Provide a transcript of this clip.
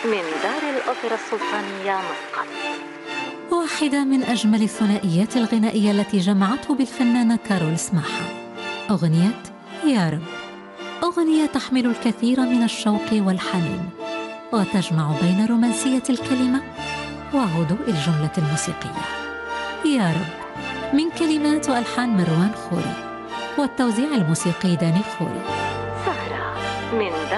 من دار الأوبرا السلطانية مسقط. واحدة من أجمل الثنائيات الغنائية التي جمعته بالفنانة كارول سماحة، أغنية يا رب. أغنية تحمل الكثير من الشوق والحنين، وتجمع بين رومانسية الكلمة وهدوء الجملة الموسيقية. يا رب من كلمات وألحان مروان خوري، والتوزيع الموسيقي داني خوري. سهرة من